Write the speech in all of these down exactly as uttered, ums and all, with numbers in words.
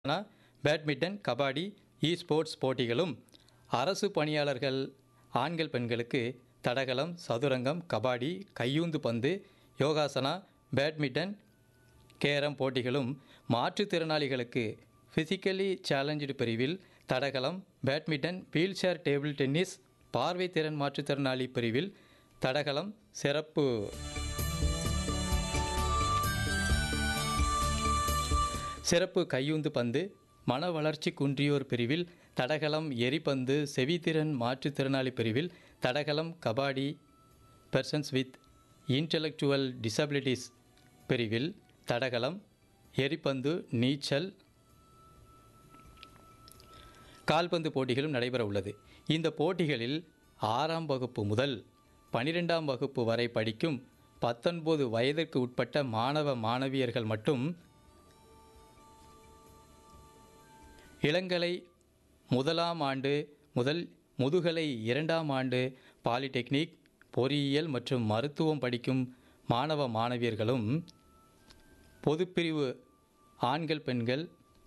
Badminton, kabaddi, இ sports போட்டிகளும், அரசு பணியாளர்கள் ஆண்கள் பெண்களுக்கு தடகளம், சதுரங்கம், கபாடி, கையுந்து பந்து, யோகாசனா, பேட்மிண்டன், கேரம் போட்டிகளும், மாற்றுத்திறனாளிகளுக்கு பிசிக்கலி சேலஞ்சடு பிரிவில் தடகளம், பேட்மிண்டன், வீல்சேர் டேபிள் டென்னிஸ், பார்வை திறன் மாற்றுத்திறனாளி பிரிவில் தடகளம், சிறப்பு சிறப்பு கையுந்து பந்து, மன வளர்ச்சி குன்றியோர் பிரிவில் தடகளம், எரிபந்து, செவித்திறன் மாற்றுத்திறனாளி பிரிவில் தடகளம், kabaddi, persons with intellectual disabilities பிரிவில் தடகளம், எரிபந்து, நீச்சல், கால்பந்து போட்டிகளும் நடைபெற உள்ளது. இந்த போட்டிகளில் ஆறாம் வகுப்பு முதல் பனிரெண்டாம் வகுப்பு வரை படிக்கும் பத்தொன்பது வயதிற்கு உட்பட்ட மாணவ மாணவியர்கள் மட்டும் இளங்கலை முதலாம் ஆண்டு முதல் முதுகலை இரண்டாம் ஆண்டு பாலிடெக்னிக், பொறியியல் மற்றும் மருத்துவம் படிக்கும் மாணவ மாணவியர்களும், பொதுப்பிரிவு ஆண்கள் பெண்கள்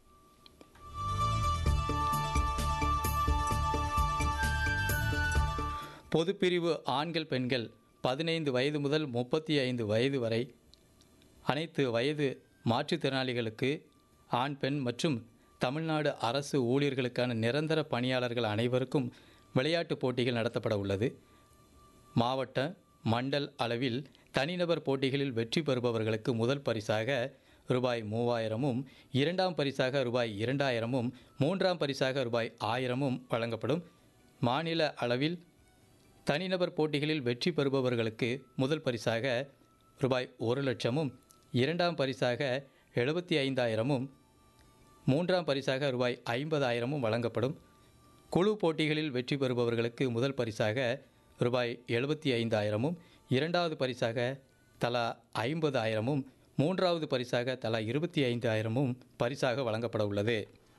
பொதுப்பிரிவு ஆண்கள் பெண்கள் பதினைந்து வயது முதல் முப்பத்தி ஐந்து வயது வரை அனைத்து வயது மாற்றுத்திறனாளிகளுக்கு, ஆண் பெண் மற்றும் தமிழ்நாடு அரசு ஊழியர்களுக்கான நிரந்தர பணியாளர்கள் அனைவருக்கும் விளையாட்டுப் போட்டிகள் நடத்தப்பட உள்ளது. மாவட்ட, மண்டல் அளவில் தனிநபர் போட்டிகளில் வெற்றி பெறுபவர்களுக்கு முதல் பரிசாக ரூபாய் மூவாயிரமும், இரண்டாம் பரிசாக ரூபாய் இரண்டாயிரமும், மூன்றாம் பரிசாக ரூபாய் ஆயிரமும் வழங்கப்படும். மாநில அளவில் தனிநபர் போட்டிகளில் வெற்றி பெறுபவர்களுக்கு முதல் பரிசாக ரூபாய் ஒரு லட்சமும், இரண்டாம் பரிசாக எழுபத்தி ஐந்தாயிரமும், மூன்றாம் பரிசாக ரூபாய் ஐம்பதாயிரமும் வழங்கப்படும். குழு போட்டிகளில் வெற்றி பெறுபவர்களுக்கு முதல் பரிசாக ரூபாய் எழுபத்தி ஐந்தாயிரமும், இரண்டாவது பரிசாக தலா ஐம்பதாயிரமும், மூன்றாவது பரிசாக தலா இருபத்தி ஐந்தாயிரமும் பரிசாக வழங்கப்பட உள்ளது.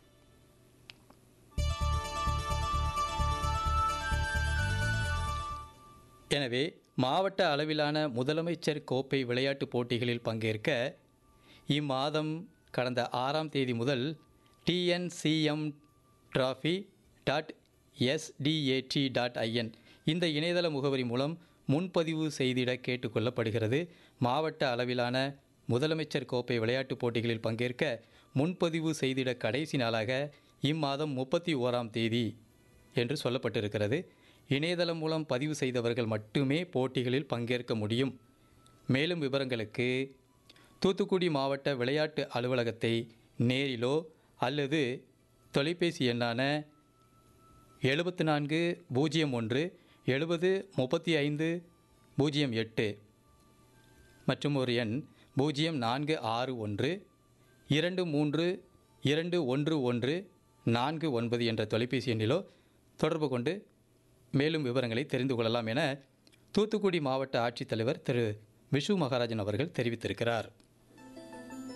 எனவே மாவட்ட அளவிலான முதலமைச்சர் கோப்பை விளையாட்டுப் போட்டிகளில் பங்கேற்க இம்மாதம் கடந்த ஆறாம் தேதி முதல் TNCM trophy dot SDAT dot IN இந்த இணையதள முகவரி மூலம் முன்பதிவு செய்திட கேட்டுக்கொள்ளப்படுகிறது. மாவட்ட அளவிலான முதலமைச்சர் கோப்பை விளையாட்டுப் போட்டிகளில் பங்கேற்க முன்பதிவு செய்திட கடைசி நாளாக இம்மாதம் முப்பத்தி ஓராம் தேதி என்று சொல்லப்பட்டிருக்கிறது. இணையதளம் மூலம் பதிவு செய்தவர்கள் மட்டுமே போட்டிகளில் பங்கேற்க முடியும். மேலும் விவரங்களுக்கு தூத்துக்குடி மாவட்ட விளையாட்டு அலுவலகத்தை நேரிலோ அல்லது தொலைபேசி எண்ணான எழுபத்தி நான்கு பூஜ்ஜியம் ஒன்று எழுபது முப்பத்தி ஐந்து பூஜ்ஜியம் எட்டு மற்றும் ஒரு எண் பூஜ்ஜியம் நான்கு ஆறு ஒன்று இரண்டு மூன்று இரண்டு ஒன்று ஒன்று நான்கு ஒன்பது என்ற தொலைபேசி எண்ணிலோ தொடர்பு கொண்டு மேலும் விவரங்களை தெரிந்து கொள்ளலாம் என தூத்துக்குடி மாவட்ட ஆட்சித்தலைவர் திரு விஷு மகாராஜன் அவர்கள் தெரிவித்திருக்கிறார்.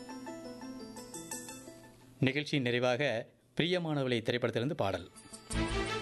நிகழ்ச்சியின் நிறைவாக பிரியமானவளை திரைப்படத்திலிருந்து பாடல்.